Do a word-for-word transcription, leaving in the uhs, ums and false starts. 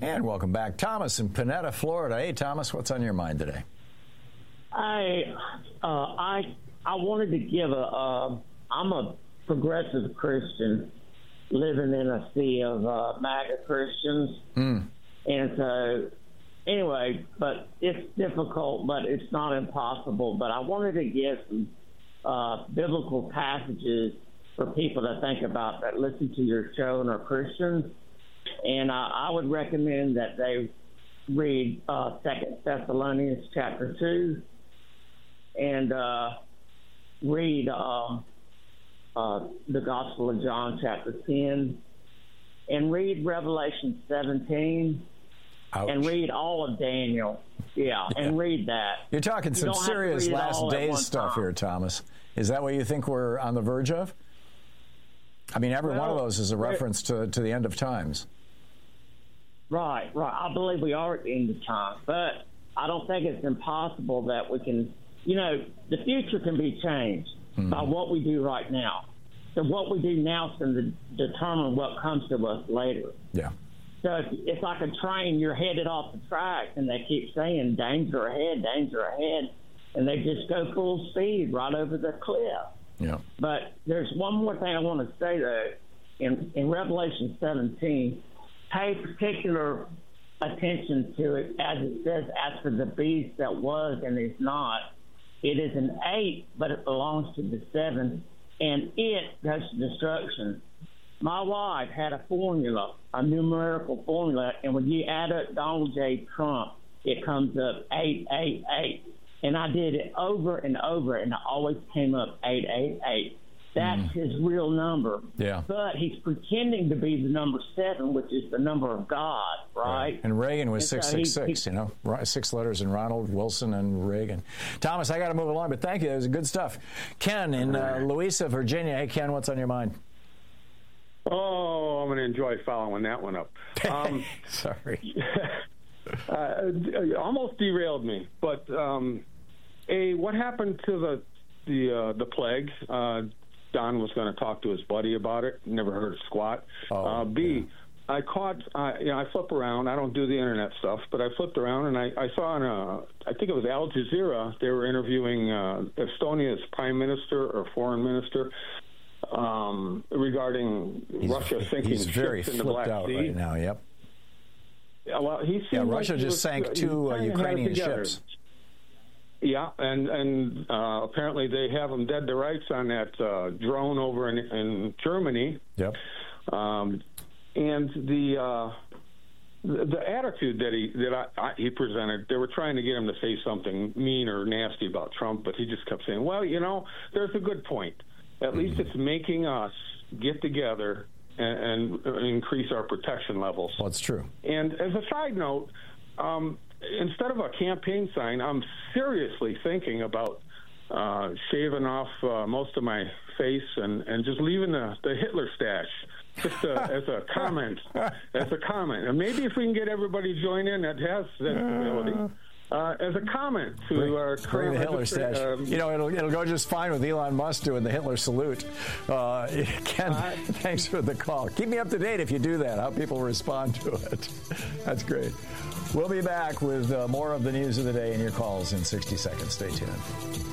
And welcome back. Thomas in Panetta, Florida. Hey, Thomas, what's on your mind today? I uh, I I wanted to give a. Uh, I'm a progressive Christian living in a sea of uh, MAGA Christians, Mm. and so anyway, but it's difficult, but it's not impossible. But I wanted to give some uh, biblical passages for people to think about that listen to your show and are Christians, and I, I would recommend that they read uh, Second Thessalonians chapter two. And uh, read uh, uh, the Gospel of John, chapter ten, and read Revelation seventeen, Ouch. and read all of Daniel. Yeah, Yeah. and read that. You're talking You some don't have to serious read it last all at days one stuff time. here, Thomas. Is that what you think we're on the verge of? I mean, every one of Well, those is a reference to, to the end of times. Right, right. I believe we are at the end of time, but I don't think it's impossible that we can. You know, the future can be changed mm-hmm. by what we do right now. So what we do now is going to determine what comes to us later. Yeah. So if, it's like a train, you're headed off the track, and they keep saying, danger ahead, danger ahead, and they just go full speed right over the cliff. Yeah. But there's one more thing I want to say, though. In, in Revelation seventeen, pay particular attention to it, as it says, as for the beast that was and is not. It is an eight, but it belongs to the seven, and it goes to destruction. My wife had a formula, a numerical formula, and when you add up Donald J. Trump, it comes up eight eight eight. And I did it over and over, and it always came up eight eight eight. That's mm. his real number. Yeah. But he's pretending to be the number seven, which is the number of God, right? right. And Reagan was and six so six six, he, you know, six letters in Ronald, Wilson, and Reagan. Thomas, I got to move along, but thank you. It was good stuff. Ken in uh, Louisa, Virginia. Hey, Ken, what's on your mind? Oh, I'm going to enjoy following that one up. Um, Sorry. uh, almost derailed me, but um, A, what happened to the the uh, the plague? Uh, Don was going to talk to his buddy about it. Never heard a squat. Oh, uh, B, yeah. I caught, uh, you know, I flip around. I don't do the internet stuff, but I flipped around and I, I saw on a, I think it was Al Jazeera, they were interviewing uh, Estonia's prime minister or foreign minister um, regarding he's, Russia sinking he's very ships in the flipped Black out Sea. Right now, yep. Yeah, well, he yeah, like Russia he just was, sank uh, two uh, Ukrainian ships. Yeah, and and uh, apparently they have them dead to rights on that uh, drone over in, in Germany. Yep. Um, and the, uh, the the attitude that he that I, I, he presented, they were trying to get him to say something mean or nasty about Trump, but he just kept saying, "Well, you know, there's a good point. At mm-hmm. least it's making us get together and, and increase our protection levels." Well, it's true. And as a side note. Um, Instead of a campaign sign, I'm seriously thinking about uh, shaving off uh, most of my face and, and just leaving the, the Hitler stash, just uh, as a comment, as a comment. And maybe if we can get everybody to join in that has that ability, uh, as a comment to bring, our current the Hitler stash. Um, you know, it'll it'll go just fine with Elon Musk doing the Hitler salute. Uh, Ken, uh, thanks for the call. Keep me up to date if you do that, how people respond to it. That's great. We'll be back with uh, more of the news of the day and your calls in sixty seconds. Stay tuned.